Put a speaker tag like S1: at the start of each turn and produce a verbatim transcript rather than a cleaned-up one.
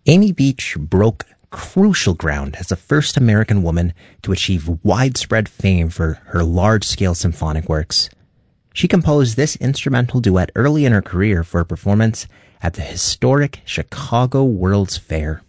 S1: Amy Beach broke crucial ground as the first American woman to achieve widespread fame for her large-scale symphonic works. She composed this instrumental duet early in her career for a performance at the historic Chicago World's Fair.